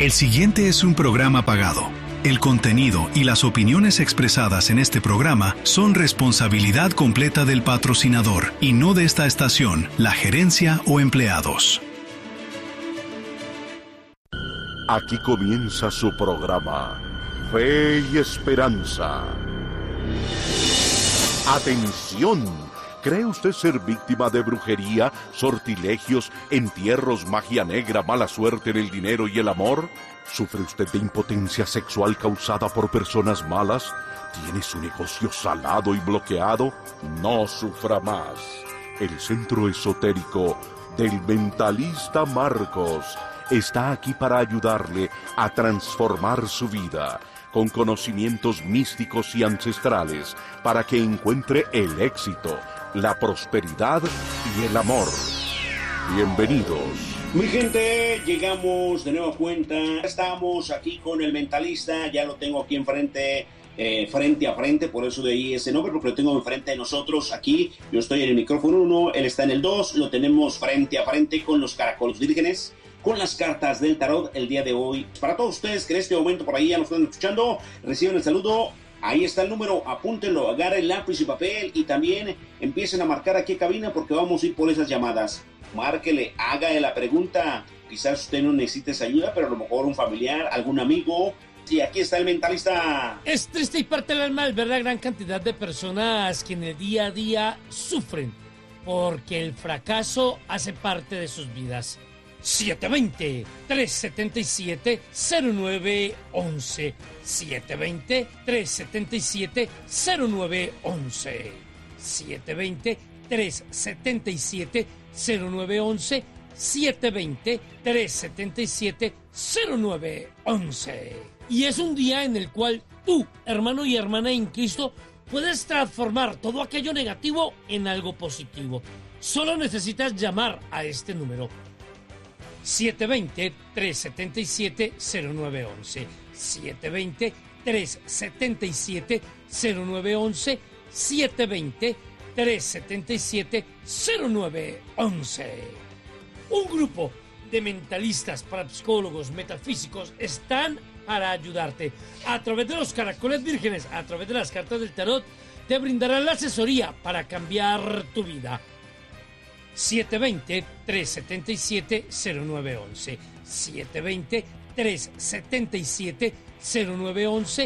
El siguiente es un programa pagado. El contenido y las opiniones expresadas en este programa son responsabilidad completa del patrocinador y no de esta estación, la gerencia o empleados. Aquí comienza su programa, Fe y Esperanza. ¡Atención! ¿Cree usted ser víctima de brujería, sortilegios, entierros, magia negra, mala suerte en el dinero y el amor? ¿Sufre usted de impotencia sexual causada por personas malas? ¿Tiene su negocio salado y bloqueado? No sufra más. El Centro Esotérico del Mentalista Marcos está aquí para ayudarle a transformar su vida con conocimientos místicos y ancestrales para que encuentre el éxito, la prosperidad y el amor. Bienvenidos. Mi gente, llegamos de nueva cuenta. Estamos aquí con el Mentalista. Ya lo tengo aquí enfrente, frente a frente. Por eso de ahí ese nombre, porque lo tengo enfrente de nosotros aquí. Yo estoy en el micrófono 1, él está en el 2. Lo tenemos frente a frente con los caracoles vírgenes, con las cartas del tarot el día de hoy. Para todos ustedes que en este momento por ahí ya nos están escuchando, reciben el saludo. Ahí está el número, apúntenlo, agarren lápiz y papel y también empiecen a marcar aquí en cabina porque vamos a ir por esas llamadas. Márquele, hágale la pregunta. Quizás usted no necesite esa ayuda, pero a lo mejor un familiar, algún amigo. Sí, aquí está el Mentalista. Es triste y parte del alma al ver la gran cantidad de personas que en el día a día sufren porque el fracaso hace parte de sus vidas. 720-377-0911. 720-377-0911. 720-377-0911. 720-377-0911. Y es un día en el cual tú, hermano y hermana en Cristo, puedes transformar todo aquello negativo en algo positivo. Solo necesitas llamar a este número. 720-377-0911. 720-377-0911. 720-377-0911. Un grupo de mentalistas, parapsicólogos, metafísicos están para ayudarte. A través de los caracoles vírgenes, a través de las cartas del tarot, te brindarán la asesoría para cambiar tu vida. 720-377-0911. 720-377-0911.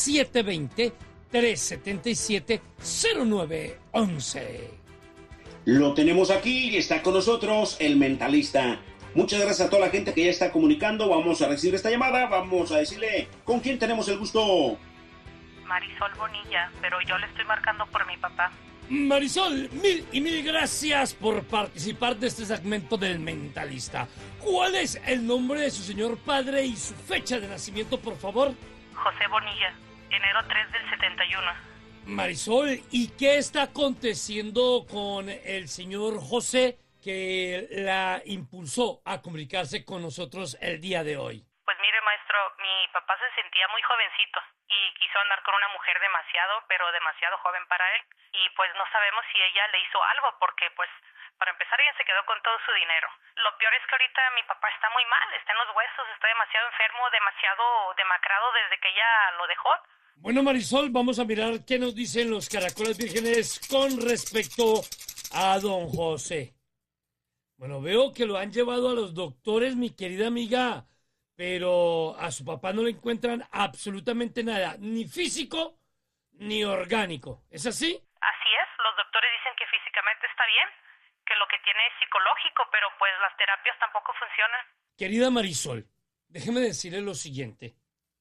720-377-0911. Lo tenemos aquí y está con nosotros el Mentalista. Muchas gracias a toda la gente que ya está comunicando. Vamos a recibir esta llamada. Vamos a decirle con quién tenemos el gusto. Marisol Bonilla, pero yo le estoy marcando por mi papá. Marisol, mil gracias por participar de este segmento del Mentalista. ¿Cuál es el nombre de su señor padre y su fecha de nacimiento, por favor? José Bonilla, enero 3 del 71. Marisol, ¿y qué está aconteciendo con el señor José que la impulsó a comunicarse con nosotros el día de hoy? Pues mire, maestro, mi papá se sentía muy jovencito y quiso andar con una mujer pero demasiado joven para él. Y pues no sabemos si ella le hizo algo porque pues para empezar ella se quedó con todo su dinero. Lo peor es que ahorita mi papá está muy mal, está en los huesos, está demasiado enfermo, demasiado demacrado desde que ella lo dejó. Bueno, Marisol, vamos a mirar qué nos dicen los caracoles vírgenes con respecto a don José. Bueno, veo que lo han llevado a los doctores, mi querida amiga, pero a su papá no le encuentran absolutamente nada, ni físico ni orgánico. ¿Es así? Así es, los doctores dicen que físicamente está bien, que lo que tiene es psicológico, pero pues las terapias tampoco funcionan. Querida Marisol, déjeme decirle lo siguiente.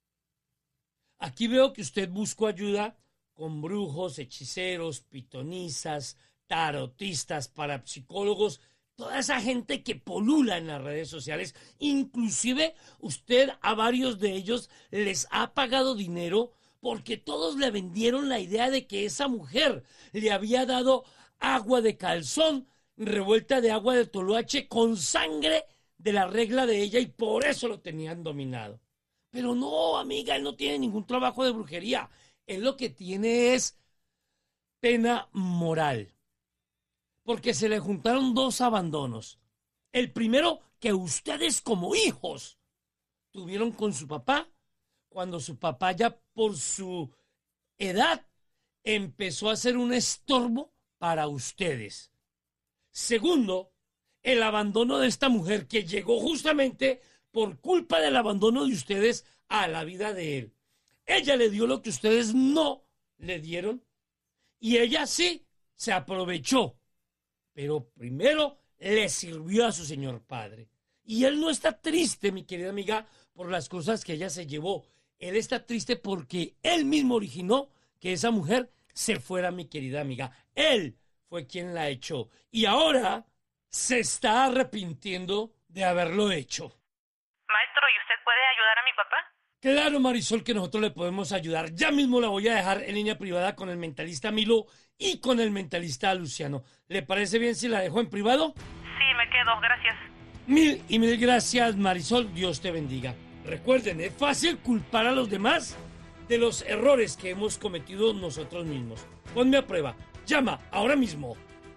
Aquí veo que usted buscó ayuda con brujos, hechiceros, pitonisas, tarotistas, parapsicólogos, toda esa gente que polula en las redes sociales. Inclusive usted a varios de ellos les ha pagado dinero porque todos le vendieron la idea de que esa mujer le había dado agua de calzón revuelta de agua de toloache con sangre de la regla de ella y por eso lo tenían dominado. Pero no, amiga, él no tiene ningún trabajo de brujería. Él lo que tiene es pena moral. Porque se le juntaron dos abandonos. El primero, que ustedes como hijos tuvieron con su papá, cuando su papá ya por su edad empezó a ser un estorbo para ustedes. Segundo, el abandono de esta mujer que llegó justamente por culpa del abandono de ustedes a la vida de él. Ella le dio lo que ustedes no le dieron y ella sí se aprovechó, pero primero le sirvió a su señor padre. Y él no está triste, mi querida amiga, por las cosas que ella se llevó. Él está triste porque él mismo originó que esa mujer se fuera, mi querida amiga. Él fue quien la echó y ahora se está arrepintiendo de haberlo hecho. Maestro, ¿y usted puede ayudar a mi papá? Claro, Marisol, que nosotros le podemos ayudar. Ya mismo la voy a dejar en línea privada con el mentalista Milo y con el mentalista Luciano. ¿Le parece bien si la dejo en privado? Sí, me quedo, gracias. Mil y mil gracias, Marisol. Dios te bendiga. Recuerden, es fácil culpar a los demás de los errores que hemos cometido nosotros mismos. Ponme a prueba. Llama ahora mismo.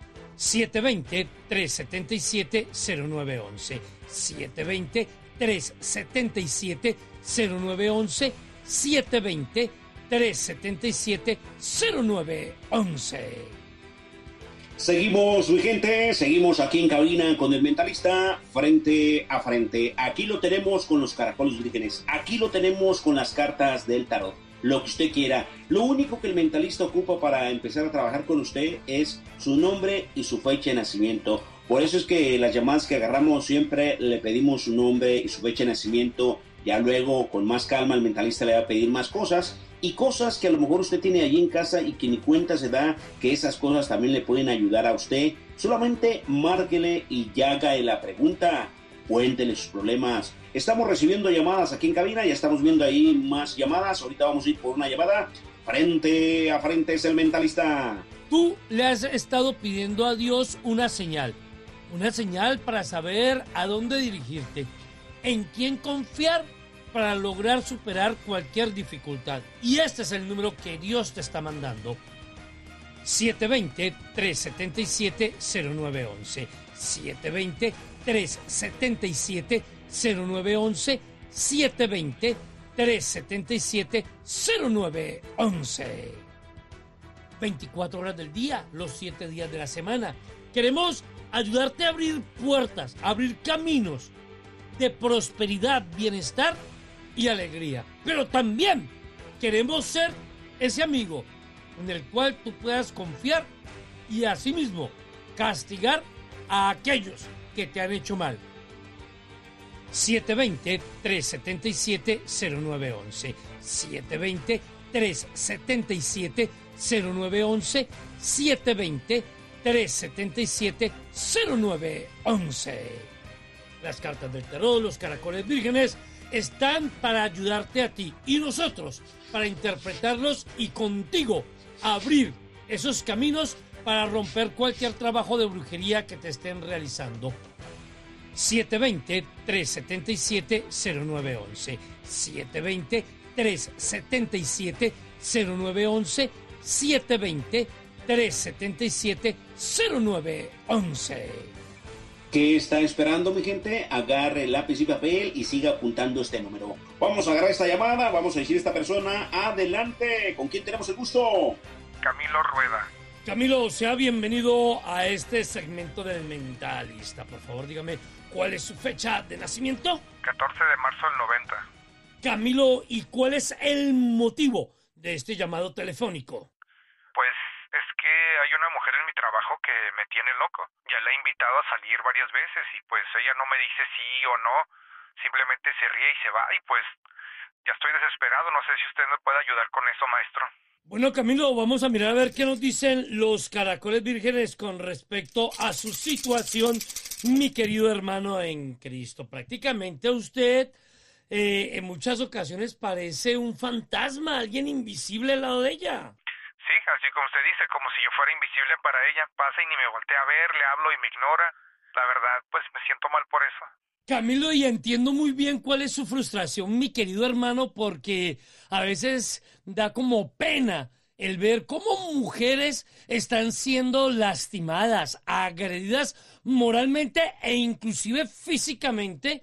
720-377-0911. 720-377-0911. 720-377-0911. Seguimos, mi gente, seguimos aquí en cabina con el mentalista frente a frente. Aquí lo tenemos con los caracoles vírgenes, aquí lo tenemos con las cartas del tarot, lo que usted quiera. Lo único que el mentalista ocupa para empezar a trabajar con usted es su nombre y su fecha de nacimiento. Por eso es que las llamadas que agarramos siempre le pedimos su nombre y su fecha de nacimiento. Ya luego, con más calma, el mentalista le va a pedir más cosas. Y cosas que a lo mejor usted tiene allí en casa y que ni cuenta se da que esas cosas también le pueden ayudar a usted. Solamente márquele y ya haga la pregunta. Cuéntele sus problemas. Estamos recibiendo llamadas aquí en cabina. Ya estamos viendo ahí más llamadas. Ahorita vamos a ir por una llamada. Frente a frente es el mentalista. Tú le has estado pidiendo a Dios una señal para saber a dónde dirigirte, en quién confiar para lograr superar cualquier dificultad. Y este es el número que Dios te está mandando. 720-377-0911. 720-377-0911. 720-377-0911. 24 horas del día, los 7 días de la semana. Queremos ayudarte a abrir puertas, a abrir caminos de prosperidad, bienestar y alegría. Pero también queremos ser ese amigo en el cual tú puedas confiar y asimismo castigar a aquellos que te han hecho mal. 720-377-0911. 720-377-0911. 720-377-0911. Las cartas del tarot, los caracoles vírgenes, están para ayudarte a ti y nosotros para interpretarlos y contigo abrir esos caminos para romper cualquier trabajo de brujería que te estén realizando. 720-377-0911. 720-377-0911. 720-377-0911. ¿Qué está esperando, mi gente? Agarre lápiz y papel y siga apuntando este número. Vamos a agarrar esta llamada, vamos a decir a esta persona, adelante. ¿Con quién tenemos el gusto? Camilo Rueda. Camilo, sea bienvenido a este segmento del mentalista. Por favor, dígame, ¿cuál es su fecha de nacimiento? 14 de marzo del 90. Camilo, ¿y cuál es el motivo de este llamado telefónico? Pues es que hay una mujer en mi trabajo que me tiene loco. Ya la he invitado a salir varias veces y pues ella no me dice sí o no. Simplemente se ríe y se va y pues ya estoy desesperado. No sé si usted me puede ayudar con eso, maestro. Bueno, Camilo, vamos a mirar a ver qué nos dicen los caracoles vírgenes con respecto a su situación, mi querido hermano en Cristo. Prácticamente usted en muchas ocasiones parece un fantasma, alguien invisible al lado de ella. Sí, así como usted dice, como si yo fuera invisible para ella. Pasa y ni me voltea a ver, le hablo y me ignora. La verdad, pues me siento mal por eso. Camilo, y entiendo muy bien cuál es su frustración, mi querido hermano, porque a veces da como pena el ver cómo mujeres están siendo lastimadas, agredidas moralmente e inclusive físicamente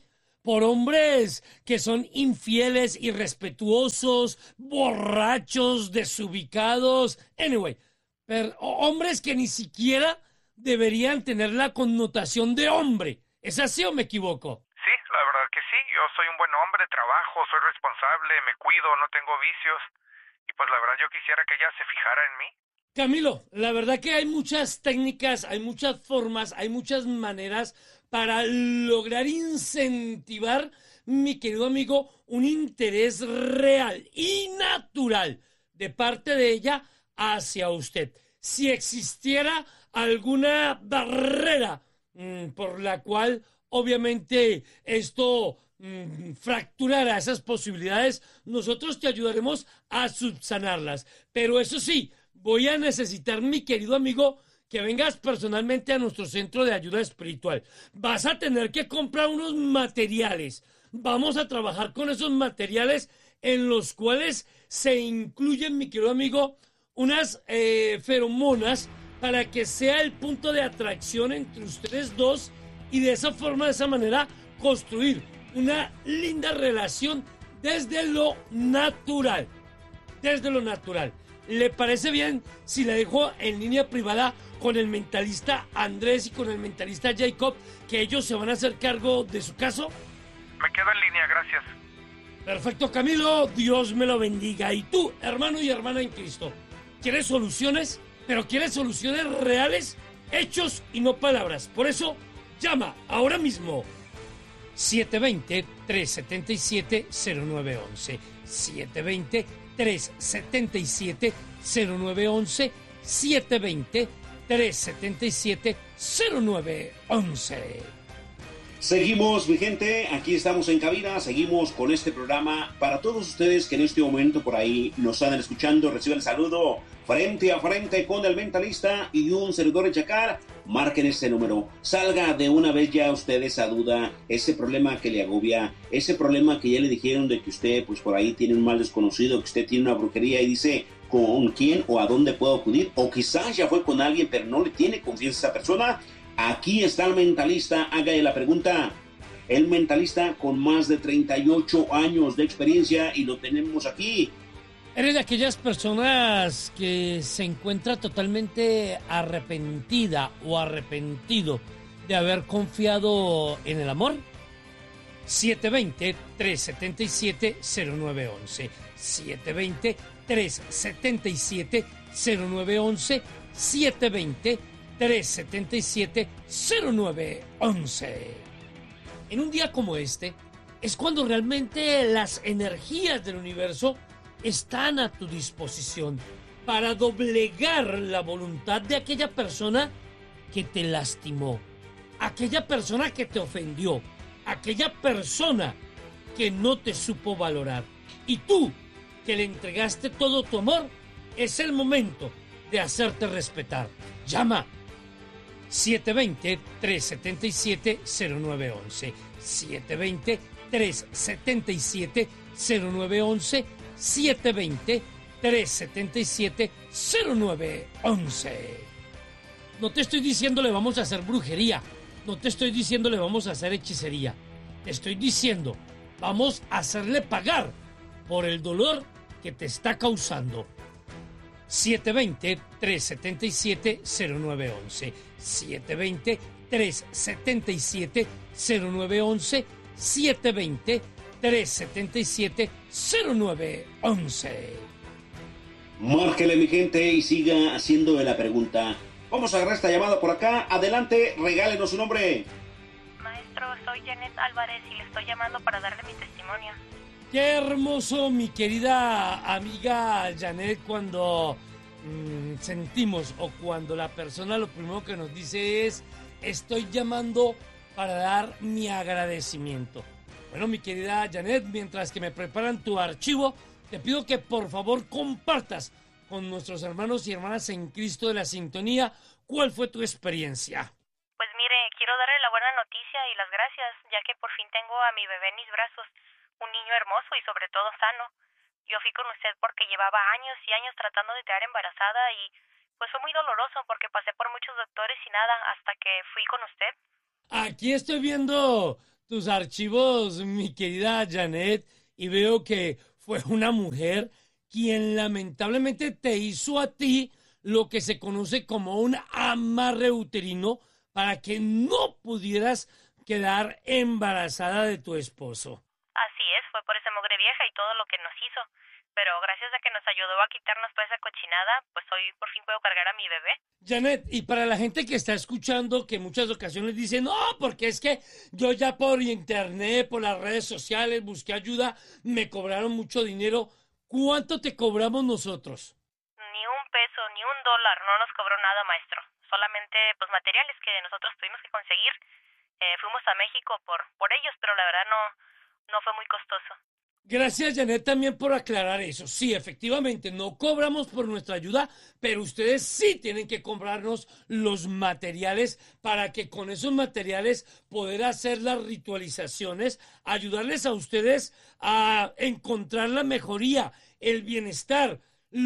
por hombres que son infieles, irrespetuosos, borrachos, desubicados, anyway, hombres que ni siquiera deberían tener la connotación de hombre. ¿Es así o me equivoco? Sí, la verdad que sí. Yo soy un buen hombre, trabajo, soy responsable, me cuido, no tengo vicios. Y pues la verdad yo quisiera que ella se fijara en mí. Camilo, la verdad que hay muchas técnicas, hay muchas formas, hay muchas maneras para lograr incentivar, mi querido amigo, un interés real y natural de parte de ella hacia usted. Si existiera alguna barrera por la cual obviamente esto fracturara esas posibilidades, nosotros te ayudaremos a subsanarlas. Pero eso sí, voy a necesitar, mi querido amigo, que vengas personalmente a nuestro centro de ayuda espiritual. Vas a tener que comprar unos materiales. Vamos a trabajar con esos materiales en los cuales se incluyen, mi querido amigo, unas feromonas para que sea el punto de atracción entre ustedes dos y de esa forma, de esa manera, construir una linda relación desde lo natural. Desde lo natural. ¿Le parece bien si la dejo en línea privada con el mentalista Andrés y con el mentalista Jacob, que ellos se van a hacer cargo de su caso? Me quedo en línea, gracias. Perfecto, Camilo, Dios me lo bendiga. Y tú, hermano y hermana en Cristo, ¿quieres soluciones? Pero ¿quieres soluciones reales, hechos y no palabras? Por eso, llama ahora mismo. 720-377-0911. 720-377-0911. 720-377-0911. Seguimos, mi gente, aquí estamos en cabina, seguimos con este programa. Para todos ustedes que en este momento por ahí nos están escuchando, reciban el saludo frente a frente con el mentalista y un servidor de Chacar. Marquen este número, salga de una vez ya usted esa duda, ese problema que le agobia, ese problema que ya le dijeron de que usted pues por ahí tiene un mal desconocido, que usted tiene una brujería y dice con quién o a dónde puedo acudir, o quizás ya fue con alguien pero no le tiene confianza a esa persona. Aquí está el mentalista, hágale la pregunta. El mentalista con más de 38 años de experiencia y lo tenemos aquí. ¿Eres de aquellas personas que se encuentra totalmente arrepentida o arrepentido de haber confiado en el amor? 720-377-0911. 720-377-0911. 720-377-0911. En un día como este, es cuando realmente las energías del universo están a tu disposición para doblegar la voluntad de aquella persona que te lastimó, aquella persona que te ofendió, aquella persona que no te supo valorar. Y tú, que le entregaste todo tu amor, es el momento de hacerte respetar. Llama 720-377-0911. 720-377-0911. 720-377-0911. No te estoy diciendo le vamos a hacer brujería. No te estoy diciendo le vamos a hacer hechicería. Te estoy diciendo vamos a hacerle pagar por el dolor que te está causando. 720-377-0911. 720-377-0911. 720-377-0911. Márquele, mi gente, y siga haciendo la pregunta. Vamos a agarrar esta llamada por acá. Adelante, regálenos su nombre. Maestro, soy Janet Álvarez y le estoy llamando para darle mi testimonio. Qué hermoso, mi querida amiga Janet, cuando sentimos o cuando la persona lo primero que nos dice es: estoy llamando para dar mi agradecimiento. Bueno, mi querida Janet, mientras que me preparan tu archivo, te pido que por favor compartas con nuestros hermanos y hermanas en Cristo de la sintonía cuál fue tu experiencia. Pues mire, quiero darle la buena noticia y las gracias, ya que por fin tengo a mi bebé en mis brazos, un niño hermoso y sobre todo sano. Yo fui con usted porque llevaba años y años tratando de quedar embarazada y pues fue muy doloroso porque pasé por muchos doctores y nada hasta que fui con usted. Aquí estoy viendo tus archivos, mi querida Janet, y veo que fue una mujer quien lamentablemente te hizo a ti lo que se conoce como un amarre uterino para que no pudieras quedar embarazada de tu esposo. Así es, fue por esa mugre vieja y todo lo que nos hizo. Pero gracias a que nos ayudó a quitarnos toda esa cochinada, pues hoy por fin puedo cargar a mi bebé. Janet, y para la gente que está escuchando, que en muchas ocasiones dicen, no, porque es que yo ya por internet, por las redes sociales, busqué ayuda, me cobraron mucho dinero. ¿Cuánto te cobramos nosotros? Ni un peso, ni un dólar, no nos cobró nada, maestro. Solamente, pues, materiales que nosotros tuvimos que conseguir. Fuimos a México por ellos, pero la verdad no fue muy costoso. Gracias, Janet, también por aclarar eso. Sí, efectivamente, no cobramos por nuestra ayuda, pero ustedes sí tienen que comprarnos los materiales para que con esos materiales poder hacer las ritualizaciones, ayudarles a ustedes a encontrar la mejoría, el bienestar,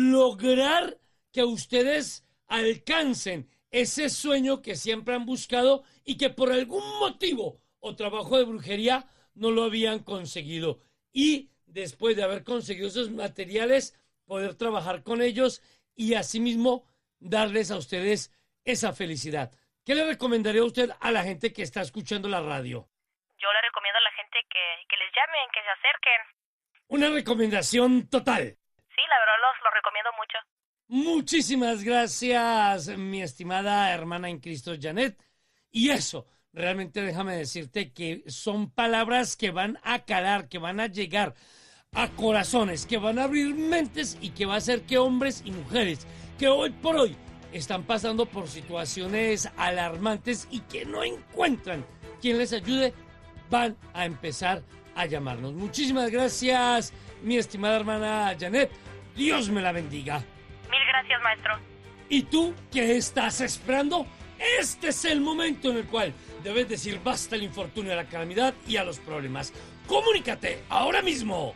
lograr que ustedes alcancen ese sueño que siempre han buscado y que por algún motivo o trabajo de brujería no lo habían conseguido. Y después de haber conseguido esos materiales, poder trabajar con ellos y asimismo darles a ustedes esa felicidad. ¿Qué le recomendaría usted a la gente que está escuchando la radio? Yo le recomiendo a la gente que les llamen, que se acerquen. Una recomendación total. Sí, la verdad los recomiendo mucho. Muchísimas gracias, mi estimada hermana en Cristo, Janet. Y eso, realmente déjame decirte que son palabras que van a calar, que van a llegar a corazones, que van a abrir mentes y que va a hacer que hombres y mujeres que hoy por hoy están pasando por situaciones alarmantes y que no encuentran quien les ayude, van a empezar a llamarnos. Muchísimas gracias, mi estimada hermana Janet. Dios me la bendiga. Mil gracias, maestro. ¿Y tú qué estás esperando? Este es el momento en el cual debes decir basta al infortunio, a la calamidad y a los problemas. Comunícate ahora mismo.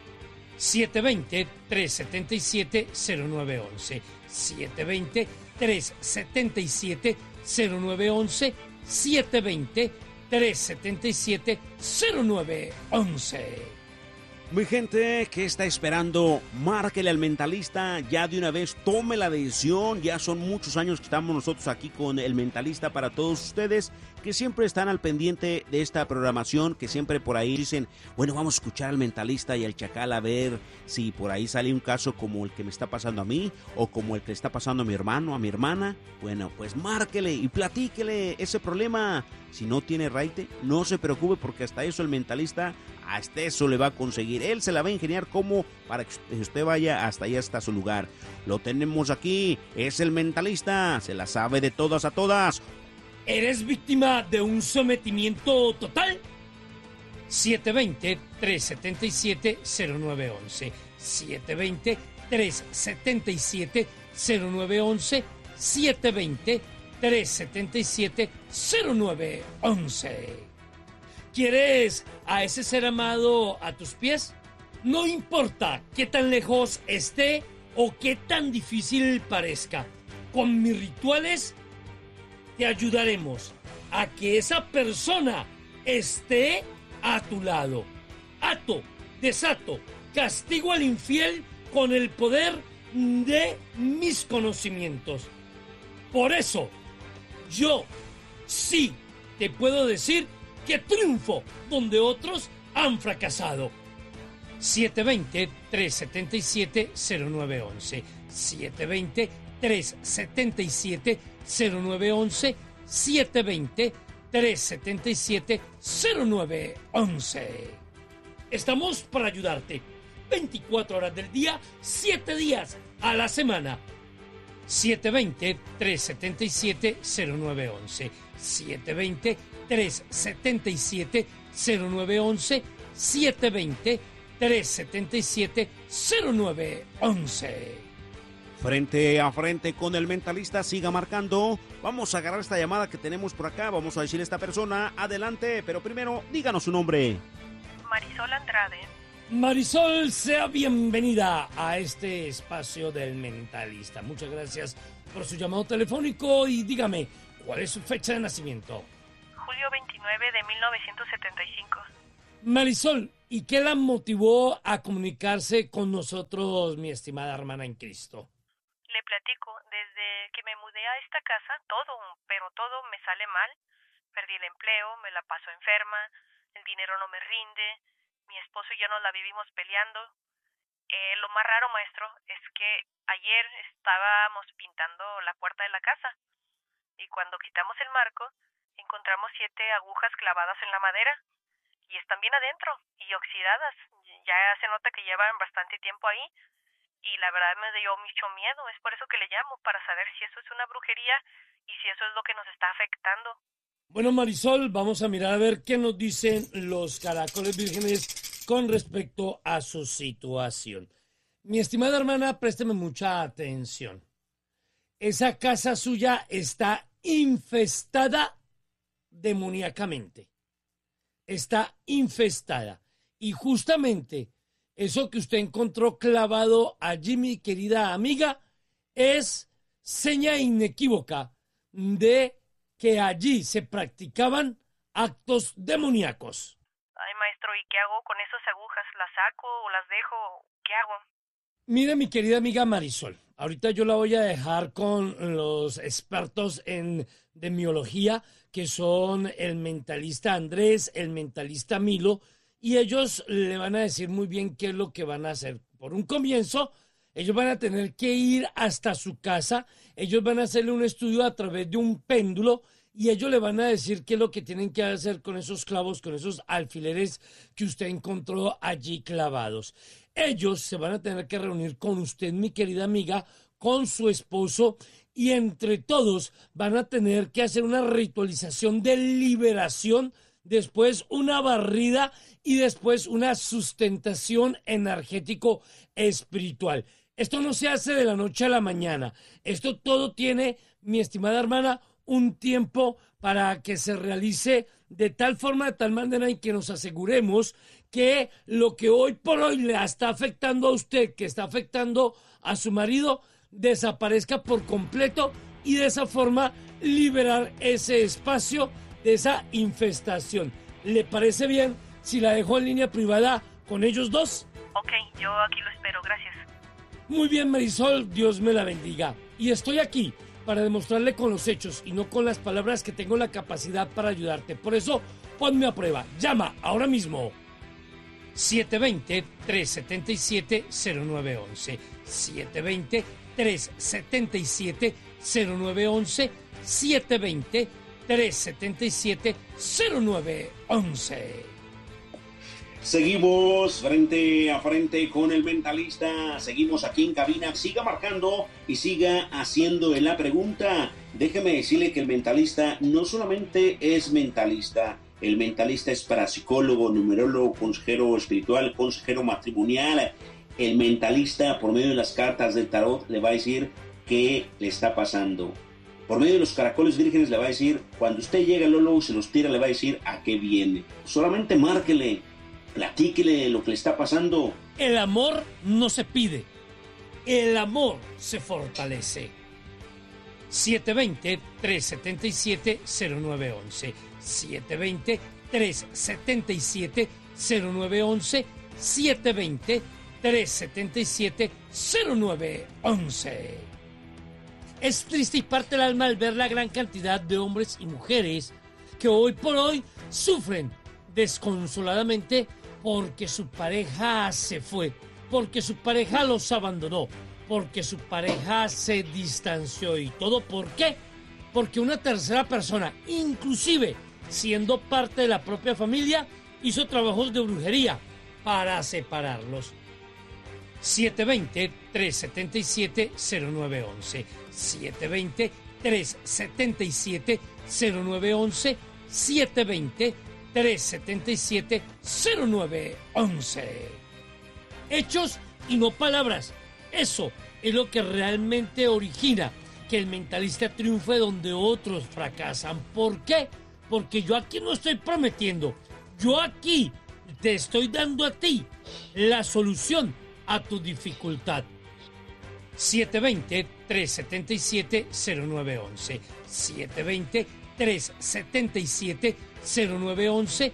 720-377-0911. 720-377-0911. 720-377-0911. Mi gente que está esperando, márquele al mentalista, ya de una vez tome la decisión. Ya son muchos años que estamos nosotros aquí con el mentalista para todos ustedes que siempre están al pendiente de esta programación, que siempre por ahí dicen, bueno, vamos a escuchar al mentalista y al chacal a ver si por ahí sale un caso como el que me está pasando a mí o como el que le está pasando a mi hermano, a mi hermana. Bueno, pues márquele y platíquele ese problema. Si no tiene raite, no se preocupe, porque hasta eso el mentalista, hasta eso le va a conseguir. Él se la va a ingeniar como para que usted vaya hasta allá, hasta su lugar. Lo tenemos aquí, es el mentalista, se la sabe de todas a todas. ¿Eres víctima de un sometimiento total? 720-377-0911. 720-377-0911. 720-377-0911. ¿Quieres a ese ser amado a tus pies? No importa qué tan lejos esté o qué tan difícil parezca. Con mis rituales te ayudaremos a que esa persona esté a tu lado. Ato, desato, castigo al infiel con el poder de mis conocimientos. Por eso, yo sí te puedo decir que triunfo donde otros han fracasado. 720-377-0911. 720-377-0911. 720-377-0911. Estamos para ayudarte 24 horas del día, 7 días a la semana. 720-377-0911. 720-377-0911. 720-377-0911. Frente a frente con el mentalista, siga marcando. Vamos a agarrar esta llamada que tenemos por acá. Vamos a decirle a esta persona, adelante, pero primero díganos su nombre. Marisol Andrade. Marisol, sea bienvenida a este espacio del mentalista. Muchas gracias por su llamado telefónico y dígame, ¿cuál es su fecha de nacimiento? Julio 29 29 de 1975. Marisol, ¿y qué la motivó a comunicarse con nosotros, mi estimada hermana en Cristo? Le platico, desde que me mudé a esta casa, pero todo me sale mal. Perdí el empleo, me la paso enferma, el dinero no me rinde, mi esposo y yo nos la vivimos peleando. Lo más raro, maestro, es que ayer estábamos pintando la puerta de la casa y cuando quitamos el marco, encontramos 7 agujas clavadas en la madera y están bien adentro y oxidadas. Ya se nota que llevan bastante tiempo ahí y la verdad me dio mucho miedo. Es por eso que le llamo, para saber si eso es una brujería y si eso es lo que nos está afectando. Bueno, Marisol, vamos a mirar a ver qué nos dicen los caracoles vírgenes con respecto a su situación. Mi estimada hermana, présteme mucha atención. Esa casa suya está infestada demoníacamente. Está infestada. Y justamente eso que usted encontró clavado allí, mi querida amiga, es seña inequívoca de que allí se practicaban actos demoníacos. Ay, maestro, ¿y qué hago con esas agujas? ¿Las saco o las dejo? ¿Qué hago? Mire, mi querida amiga Marisol, ahorita yo la voy a dejar con los expertos en demiología, que son el mentalista Andrés, el mentalista Milo, y ellos le van a decir muy bien qué es lo que van a hacer. Por un comienzo, ellos van a tener que ir hasta su casa, ellos van a hacerle un estudio a través de un péndulo y ellos le van a decir qué es lo que tienen que hacer con esos clavos, con esos alfileres que usted encontró allí clavados. Ellos se van a tener que reunir con usted, mi querida amiga, con su esposo, y entre todos van a tener que hacer una ritualización de liberación, después una barrida y después una sustentación energético espiritual. Esto no se hace de la noche a la mañana. Esto todo tiene, mi estimada hermana, un tiempo para que se realice de tal forma, de tal manera en que nos aseguremos que lo que hoy por hoy le está afectando a usted, que está afectando a su marido, desaparezca por completo y de esa forma liberar ese espacio de esa infestación. ¿Le parece bien si la dejo en línea privada con ellos dos? Ok, yo aquí lo espero, gracias. Muy bien, Marisol, Dios me la bendiga. Y estoy aquí para demostrarle con los hechos y no con las palabras que tengo la capacidad para ayudarte. Por eso, ponme a prueba. Llama ahora mismo. 720-377-0911. 720-377-0911. 720-377-0911. Seguimos frente a frente con el mentalista, seguimos aquí en cabina, siga marcando y siga haciendo la pregunta. Déjeme decirle que el mentalista no solamente es mentalista, el mentalista es parapsicólogo, numerólogo, consejero espiritual, consejero matrimonial. El mentalista, por medio de las cartas del tarot, le va a decir qué le está pasando. Por medio de los caracoles vírgenes le va a decir, cuando usted llega Lolo y se los tira, le va a decir a qué viene. Solamente márquele. Platíquele lo que le está pasando. El amor no se pide, el amor se fortalece. 720-377-0911. 720-377-0911. 720-377-0911. Es triste y parte el alma al ver la gran cantidad de hombres y mujeres que hoy por hoy sufren desconsoladamente porque su pareja se fue, porque su pareja los abandonó, porque su pareja se distanció. ¿Y todo por qué? Porque una tercera persona, inclusive siendo parte de la propia familia, hizo trabajos de brujería para separarlos. 720-377-0911. 720-377-0911. 720-377-0911. Hechos y no palabras. Eso es lo que realmente origina que el mentalista triunfe donde otros fracasan. ¿Por qué? Porque yo aquí no estoy prometiendo. Yo aquí te estoy dando a ti la solución a tu dificultad. 720-377-0911. 377-0911,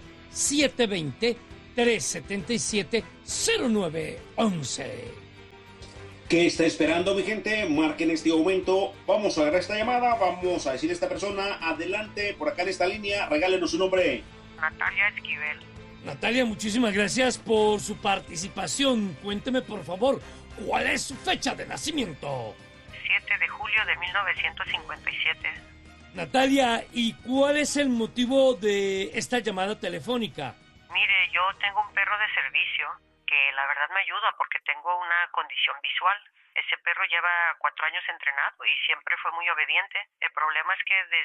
720-377-0911. ¿Qué está esperando, mi gente? Marque en este momento. Vamos a agarrar esta llamada. Vamos a decirle a esta persona, adelante, por acá en esta línea, regálenos su nombre. Natalia Esquivel. Natalia, muchísimas gracias por su participación. Cuénteme, por favor, ¿cuál es su fecha de nacimiento? 7 de julio de 1957. Natalia, ¿y cuál es el motivo de esta llamada telefónica? Mire, yo tengo un perro de servicio que la verdad me ayuda porque tengo una condición visual. Ese perro lleva 4 años entrenado y siempre fue muy obediente. El problema es que